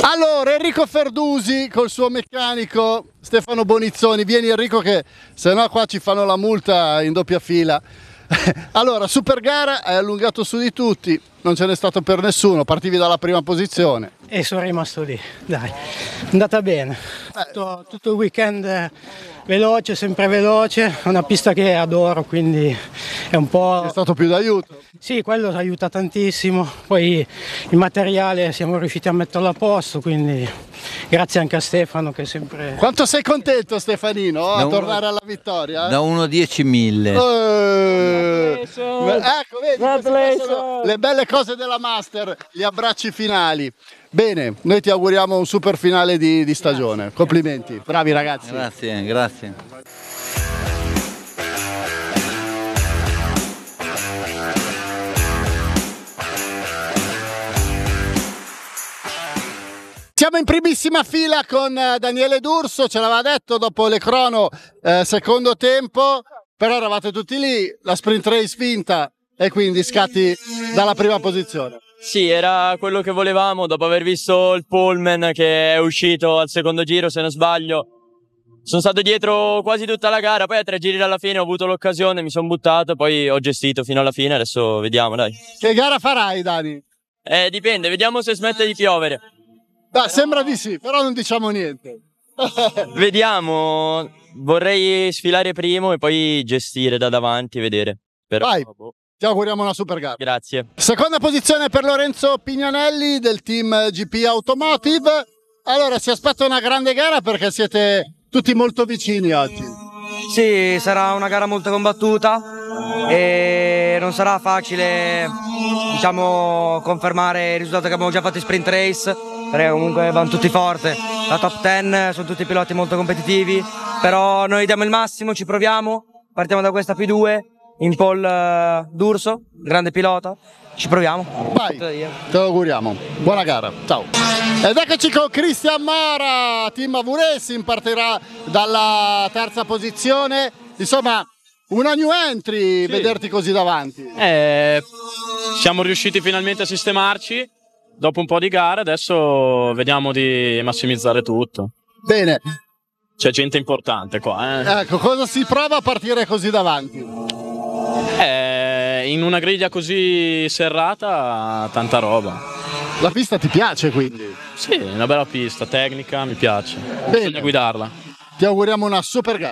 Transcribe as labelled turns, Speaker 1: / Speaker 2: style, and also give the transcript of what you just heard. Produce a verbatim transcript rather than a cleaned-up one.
Speaker 1: Allora, Enrico Ferdusi col suo meccanico Stefano Bonizzoni. Vieni Enrico, che se no qua ci fanno la multa in doppia fila. Allora, super gara, hai allungato su di tutti, non ce n'è stato per nessuno, partivi dalla prima posizione.
Speaker 2: E sono rimasto lì, dai, è andata bene. Tutto, tutto il weekend veloce, sempre veloce, è una pista che adoro, quindi è un po'...
Speaker 1: È stato più d'aiuto?
Speaker 2: Sì, quello aiuta tantissimo, poi il materiale siamo riusciti a metterlo a posto, quindi grazie anche a Stefano che è sempre...
Speaker 1: Quanto sei contento Stefanino a
Speaker 3: Da
Speaker 1: tornare
Speaker 3: uno,
Speaker 1: alla vittoria? Eh?
Speaker 3: Da uno a dieci mille.
Speaker 1: Eh, ecco, vedi, queste sono le belle cose della Master, gli abbracci finali. Bene, noi ti auguriamo un super finale di, di stagione. Grazie. Complimenti, bravi ragazzi.
Speaker 3: Grazie, grazie.
Speaker 1: Siamo in primissima fila con Daniele D'Urso, ce l'aveva detto dopo le crono eh, secondo tempo, però eravate tutti lì, la sprint race finta e quindi scatti dalla prima posizione.
Speaker 4: Sì, era quello che volevamo dopo aver visto il pullman che è uscito al secondo giro, se non sbaglio. Sono stato dietro quasi tutta la gara, poi a tre giri dalla fine ho avuto l'occasione, mi sono buttato, poi ho gestito fino alla fine, adesso vediamo, dai.
Speaker 1: Che gara farai, Dani?
Speaker 4: Eh, dipende, vediamo se smette di piovere.
Speaker 1: Beh, sembra di sì, però non diciamo niente.
Speaker 4: Vediamo, vorrei sfilare primo e poi gestire da davanti, vedere. Però,
Speaker 1: Vai,
Speaker 4: boh.
Speaker 1: Ti auguriamo una super gara.
Speaker 4: Grazie.
Speaker 1: Seconda posizione per Lorenzo Pignanelli del team G P Automotive. Allora, si aspetta una grande gara perché siete tutti molto vicini oggi.
Speaker 5: Sì, sarà una gara molto combattuta e non sarà facile, diciamo, confermare il risultato che abbiamo già fatto in sprint race, perché comunque vanno tutti forte. La top dieci sono tutti piloti molto competitivi, però noi diamo il massimo, ci proviamo, partiamo da questa P due, in pole uh, D'Urso, grande pilota, ci proviamo.
Speaker 1: Vai, te lo auguriamo, buona gara, ciao. Ed eccoci con Cristian Mara, team A V Racing, partirà dalla terza posizione, insomma una new entry, sì. Vederti così davanti.
Speaker 6: Eh, siamo riusciti finalmente a sistemarci dopo un po' di gare, adesso vediamo di massimizzare tutto.
Speaker 1: Bene.
Speaker 6: C'è gente importante qua. Eh.
Speaker 1: Ecco, cosa si prova a partire così davanti?
Speaker 6: Eh, in una griglia così serrata, tanta roba.
Speaker 1: La pista ti piace quindi?
Speaker 6: Sì, è una bella pista, tecnica, mi piace.
Speaker 1: Bene.
Speaker 6: Bisogna guidarla.
Speaker 1: Ti auguriamo una super gara.